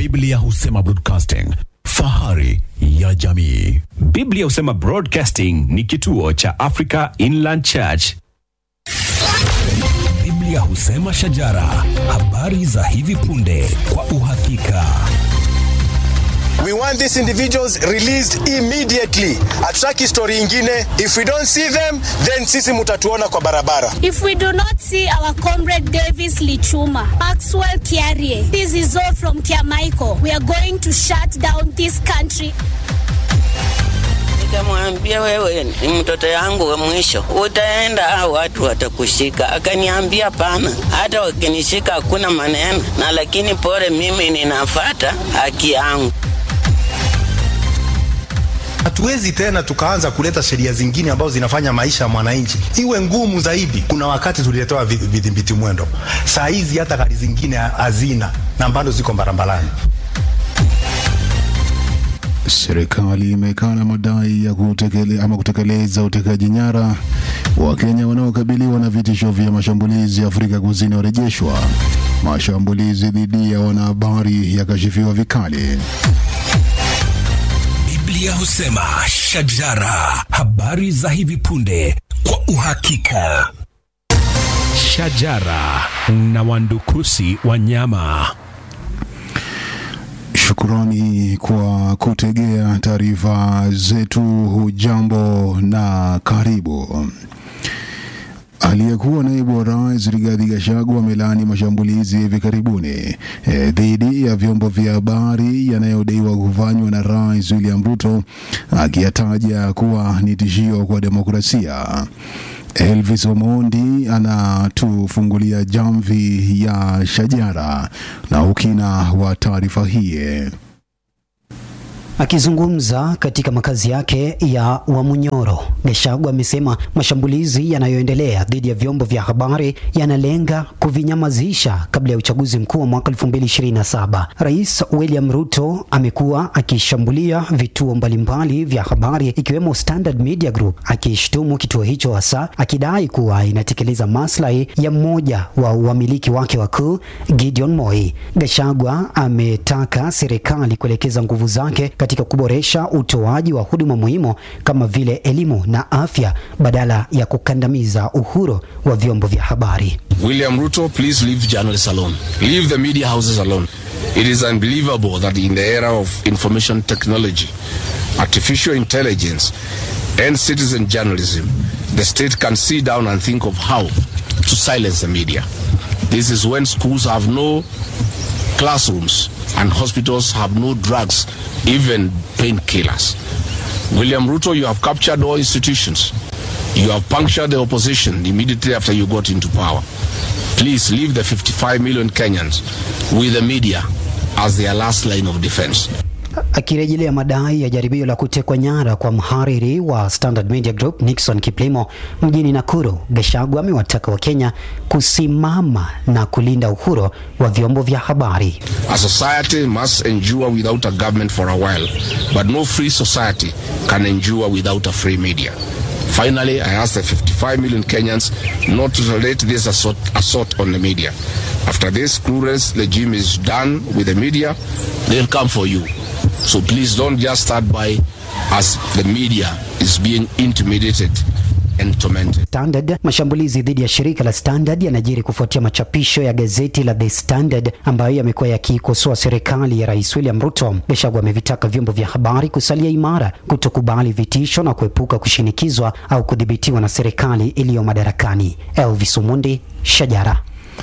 Biblia husema broadcasting, fahari ya jamii. Biblia husema Broadcasting ni kituo cha Africa Inland Church. Biblia husema shajara, habari za hivi punde kwa uhakika. We want these individuals released immediately. Hatutaki story ingine. If we don't see them, then sisi mutatuona kwa barabara. If we do not see our comrade Davis Lichuma, Maxwell Kiarie, this is all from Kiamaiko, we are going to shut down this country. Nikamwambia, wewe ni mtoto yangu wa mwisho, utaenda au watu watakushika. Akaniambia pana, hata wakinishika hakuna maneno, na lakini pole mimi ninafuata haki yangu. Hatuwezi tena tukaanza kuleta sheria zingine ambazo zinafanya maisha ya mwananchi iwe ngumu zaidi. Kuna wakati tuliletewa vidhibiti mwendo. Saa hizi hata gari zingine hazina na bado ziko barabarani. Serikali imekana madai ya kutekeleza utekaji nyara. Wakenya wanaokabiliwa na vitisho vya mashambulizi Afrika Kusini warejeshwa. Mashambulizi dhidi ya wanahabari yakashifiwa vikali. Biblia husema shajara, habari za hivi punde kwa uhakika. Shajara na wandukusi wanyama. Shukrani kwa kutegea taarifa zetu. Hujambo na karibu. Aliyekuwa naibu wa rais Rigathi Gachagua amelaani mashambulizi hivi karibuni dhidi ya vyombo vya habari yanayodaiwa kufanywa na Rais William Ruto, akiyataja kuwa ni tishio kwa demokrasia. Elvis Omondi anatufungulia jamvi ya shajara na ukina wa taarifa hii. Akizungumza katika makazi yake ya Wamunyoro, Gachagua amesema mashambulizi yanayoendelea dhidi ya vyombo vya habari yanalenga kuvinyamazisha kabla ya uchaguzi mkuu wa mwaka 2027. Rais William Ruto amekuwa akishambulia vituo mbalimbali vya habari ikiwemo Standard Media Group, akishtumu kituo hicho hasa akidai kuwa inatekeleza maslahi ya mmoja wa wamiliki wake wakuu, Gideon Moi. Gachagua ametaka serikali kuelekeza nguvu zake katika kuboresha utoaji wa huduma muhimu kama vile elimu na afya badala ya kukandamiza uhuru wa vyombo vya habari. William Ruto, please leave journalists alone. Leave the media houses alone. It is unbelievable that in the era of information technology, artificial intelligence and citizen journalism, the state can sit down and think of how to silence the media. This is when schools have no classrooms and hospitals have no drugs, even painkillers. William Ruto, you have captured all institutions. You have punctured the opposition immediately after you got into power. Please leave the 55 million Kenyans with the media as their last line of defense. Akirejelea madai ya jaribio la kutekwa nyara kwa mhariri wa Standard Media Group Nixon Kiplimo mjini Nakuru, Gachagua amewataka Wakenya kusimama na kulinda uhuru wa vyombo vya habari. A society must endure without a government for a while, but no free society can endure without a free media. Finally, I ask the 55 million Kenyans not to tolerate this assault on the media. After this cruelest regime is done with the media, they'll come for you. So please don't just start by as the media is being intimidated and tormented. Standard. Mashambulizi dhidi ya shirika la Standard yanajiri kufuatia machapisho ya gazeti la The Standard ambayo yamekuwa yakikosoa serikali ya Rais William Ruto. Gachagua amevitaka vyombo vya habari kusalia imara, kutokubali vitisho na kuepuka kushinikizwa au kudhibitiwa na serikali iliyo madarakani. Elvis Omondi, Shajara.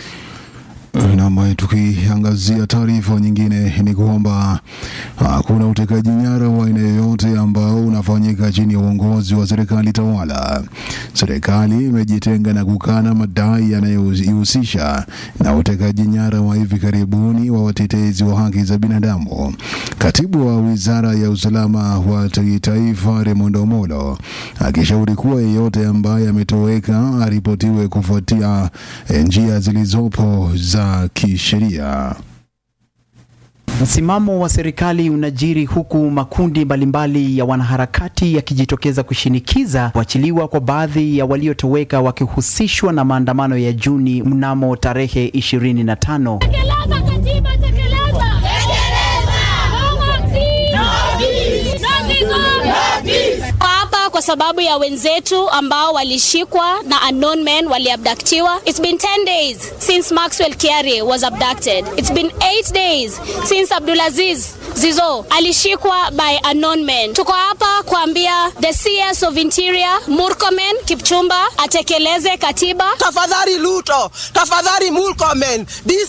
Na tukiangazia taarifa nyingine ni kwamba hakuna utekaji nyara wa aina yoyote ambao unafanyika chini ya uongozi wa serikali tawala. Serikali imejitenga na kukana madai yanayohusisha na utekaji nyara wa hivi karibuni wa watetezi wa haki za binadamu. Katibu wa Wizara ya Usalama wa Taifa Raymond Omolo akishauri kuwa yeyote ambaye ametoweka aripotiwe kufuatia njia zilizopo za kisheria. Msimamo wa serikali unajiri huku makundi mbalimbali ya wanaharakati yakijitokeza kushinikiza kuachiliwa kwa baadhi ya waliotoweka wakihusishwa na maandamano ya Juni mnamo tarehe 25. Tekeleza katiba, tekeleza! sababu ya wenzetu ambao walishikwa na unknown men waliabductiwa. It's been 10 days since Maxwell Kiarie was abducted. It's been 8 days since Abdulaziz Zizo alishikwa by unknown men. Tuko hapa kuambia the CS of Interior Murkomen Kipchumba atekeleze katiba. Tafadhali Luto, tafadhali Murkomen,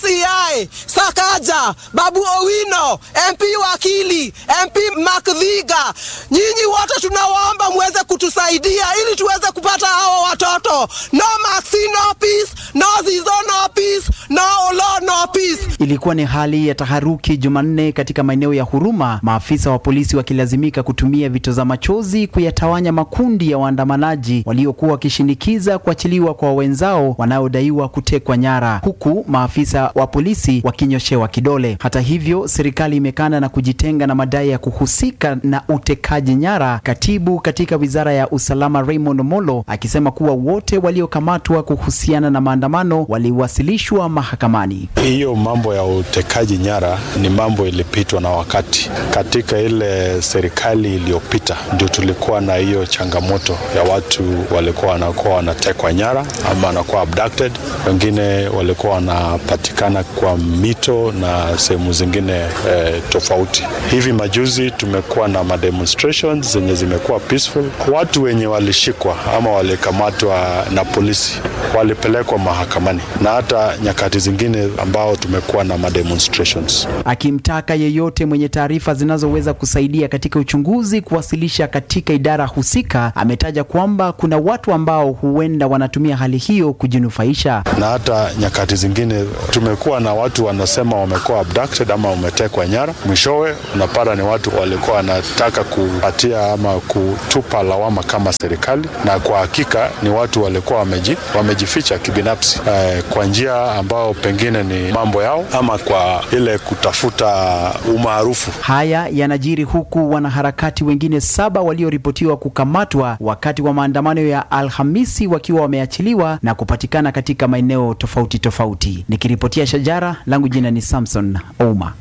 DCI, Sakaja, Babu Owino, MP Wakili, MP Makdhiga. Nyinyi wote tunawaomba muweze kutusaidia ili tuweze kupata hao watoto. No Maxi no peace, no Zizo no peace, no Olo no peace. Ilikuwa ni hali ya taharuki Jumanne katika maeneo ya Huruma, maafisa wa polisi wakilazimika kutumia vitoza machozi kuyatawanya makundi ya waandamanaji waliokuwa wakishinikiza kuachiliwa kwa wenzao wanaodaiwa kutekwa nyara, huku maafisa wa polisi wakinyoshewa kidole. Hata hivyo, serikali imekana na kujitenga na madai ya kuhusika na utekaji nyara, katibu katika wizara ya usalama Raymond Molo akisema kuwa wote waliokamatwa kuhusiana na maandamano waliwasilishwa mahakamani. Hiyo mambo ya utekaji nyara ni mambo ilipitwa na wakati. Katika ile serikali iliyopita ndio tulikuwa na hiyo changamoto ya watu walikuwa wanatekwa nyara ama wanakuwa abducted, wengine walikuwa wanapatikana kwa mito na sehemu zingine tofauti. Hivi majuzi tumekuwa na demonstrations zenye zimekuwa peaceful. Watu wenye walishikwa ama walikamatwa na polisi walipelekwa mahakamani, na hata nyakati zingine ambao tumekuwa na demonstrations. Akimtaka yeyote mwenye taarifa zinazoweza kusaidia katika uchunguzi kuwasilisha katika idara husika, ametaja kwamba kuna watu ambao huenda wanatumia hali hiyo kujinufaisha. Na hata nyakati zingine tumekuwa na watu wanasema wamekuwa abducted ama wametekwa nyara, mwishowe unapata ni watu walikuwa wanataka kupatia ama kutupa lawama kama serikali, na kwa hakika ni watu walikuwa wamejificha kibinafsi kwa njia ambao pengine ni mambo yao ama kwa ile kutafuta umaarufu. Haya yanajiri huku wanaharakati wengine 7 walioripotiwa kukamatwa wakati wa maandamano ya Alhamisi wakiwa wameachiliwa na kupatikana katika maeneo tofauti tofauti. Nikiripotia Shajara, langu jina ni Samson Ouma.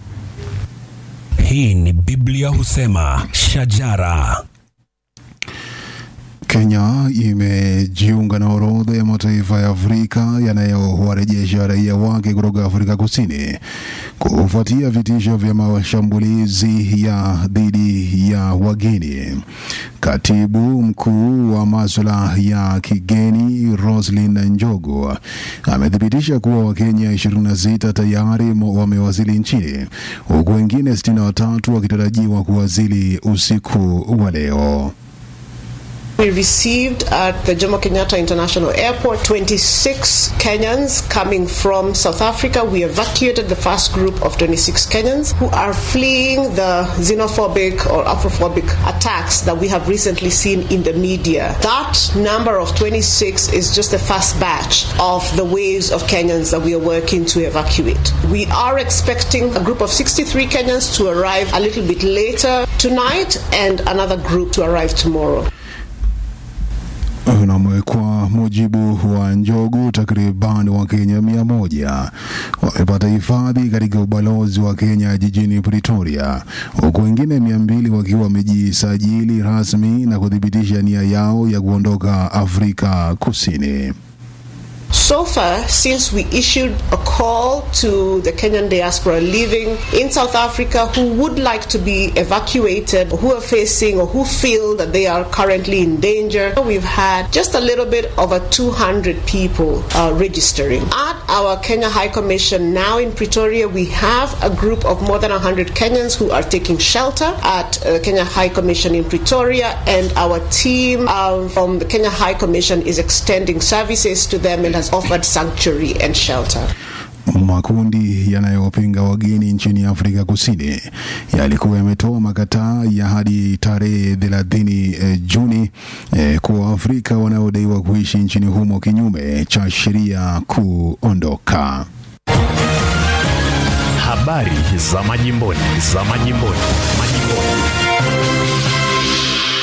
Hii ni Biblia husema Shajara. Kenya imejiunga na orodha ya mataifa ya Afrika yanayowarejesha raia wake kutoka Afrika Kusini kufuatia vitisho vya mashambulizi ya dhidi ya wageni. Katibu mkuu wa masuala ya kigeni Roslyn Njogu amethibitisha kuwa Wakenya 26 tayari wamewasili nchini, huku wengine 63 wakitarajiwa kuwasili usiku wa leo. We received at the Jomo Kenyatta International Airport 26 Kenyans coming from South Africa. We evacuated the first group of 26 Kenyans who are fleeing the xenophobic or Afrophobic attacks that we have recently seen in the media. That number of 26 is just the first batch of the waves of Kenyans that we are working to evacuate. We are expecting a group of 63 Kenyans to arrive a little bit later tonight and another group to arrive tomorrow. Kwa mujibu wa Njogu, takriban wa Kenya 100 wamepata hifadhi katika ubalozi wa Kenya jijini Pretoria, huku wengine 200 wakiwa wamejisajili rasmi na kudhibitisha nia yao ya kuondoka Afrika Kusini. So far, since we issued a call to the Kenyan diaspora living in South Africa who would like to be evacuated, who are facing or who feel that they are currently in danger, we've had just a little bit over 200 people registering. At our Kenya High Commission now in Pretoria, we have a group of more than 100 Kenyans who are taking shelter at Kenya High Commission in Pretoria, and our team from the Kenya High Commission is extending services to them and has offered sanctuary and shelter. Makundi yanayopinga wageni nchini Afrika Kusini yalikuwa yametoa makataa ya hadi tarehe 30 Juni kwa Afrika wanaodaiwa kuishi nchini humo kinyume cha sheria kuondoka. Habari za majimboni.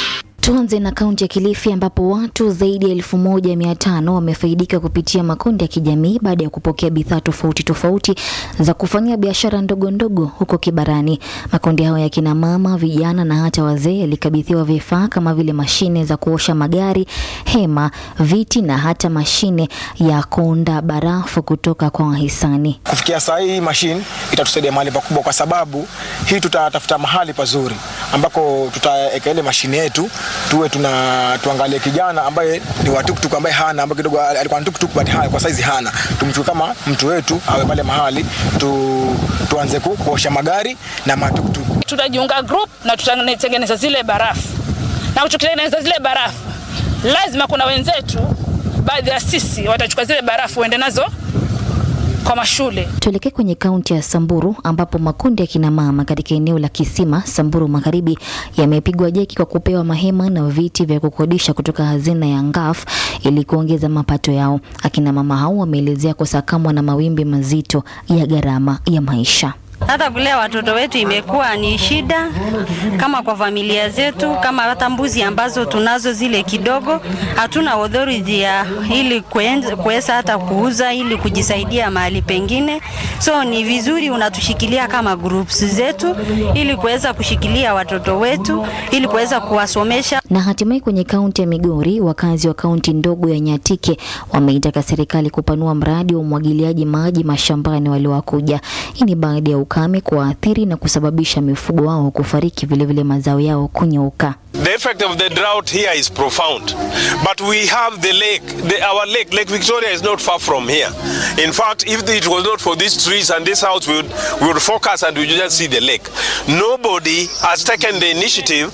Tuanze na kaunti ya Kilifi ambapo watu zaidi ya 1500 wamefaidika kupitia makundi ya kijamii baada ya kupokea bidhaa tofauti za kufanyia biashara ndogo ndogo huko Kibarani. Makundi hayo ya kina mama, vijana na hata wazee yalikabidhiwa vifaa kama vile mashine za kuosha magari, hema, viti na hata mashine ya kuunda barafu kutoka kwa wahisani. Kufikia saa hii mashine itatusaidia mahali pakubwa kwa sababu hii tutatafuta mahali pazuri ambako tutaweka ile mashine yetu tuangalie kijana ambaye ni wa tuktuk ambaye hana ambaye kidogo alikuwa na tuktuk but hana kwa saizi hana, tumchukue kama mtu wetu awe pale mahali tuanze kuosha magari na matuktuk. Tutajiunga group na tutatengeneza zile barafu, na tukitengeneza zile barafu lazima kuna wenzetu baadhi ya sisi watachukua zile barafu waende nazo kwa mashule. Tuelekee kwenye kaunti ya Samburu ambapo makundi ya kina mama katika eneo la Kisima, Samburu Magharibi yamepigwa jeki kwa kupewa mahema na viti vya kukodisha kutoka hazina ya Ngaf ili kuongeza mapato yao. Akina mama hao wameelezea kusakamwa na mawimbi mazito ya gharama ya maisha. Hata kulea watoto wetu imekuwa ni shida, kama kwa familia zetu, kama hata mbuzi ambazo tunazo zile kidogo, hatuna authority ya ili kuweza hata kuuza ili kujisaidia mahali pengine. So ni vizuri unatushikilia kama groups zetu ili kuweza kushikilia watoto wetu, ili kuweza kuwasomesha. Na hatimaye kwenye kaunti ya Migori, wakazi wa kaunti ndogo ya Nyatike wameitaka serikali kupanua mradi wa umwagiliaji maji mashambani waliokuja. Hii ni baada ya ukame kuathiri na kusababisha mifugo wao kufariki, vile mazao yao kunyauka. The effect of the drought here is profound, but we have the lake. Our Lake Victoria is not far from here. In fact, if it was not for these trees and this house, we would focus and we would just see the lake. Nobody has taken the initiative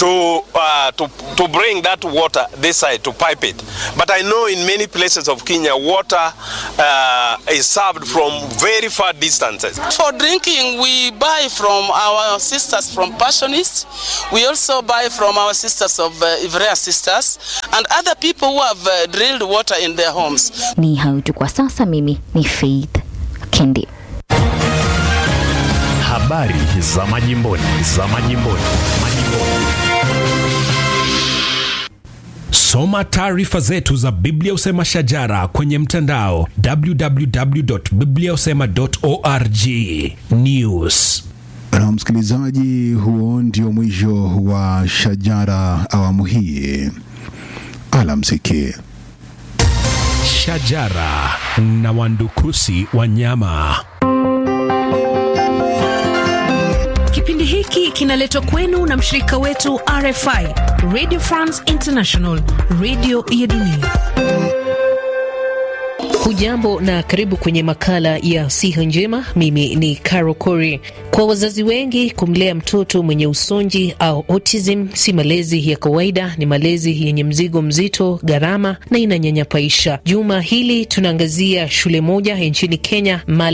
to bring that water this side, to pipe it. But I know in many places of Kenya, water is served from very far distances. For drinking, we buy from our sisters from Passionists. We also buy from our sisters of Ivrea Sisters and other people who have drilled water in their homes. Ni hayo tu kwa sasa. Mimi ni Faith Kendi. Habari za majimboni. Soma taarifa zetu za Biblia Usema Shajara kwenye mtandao www.bibliausema.org news. Na msikilizaji, huo ndio mwisho wa Shajara awamu hii. Alamsiki. Shajara na Wandukusi Wanyama. Kipindi hiki kinaletwa kwenu na mshirika wetu RFI, Radio France International, radio ya dunia. Hujambo na karibu kwenye makala ya Siha Njema. Mimi ni Caro Kori. Kwa wazazi wengi, kumlea mtoto mwenye usonji au autism si malezi ya kawaida, ni malezi yenye mzigo mzito, gharama na inanyanyapaisha. Juma hili tunaangazia shule moja nchini Kenya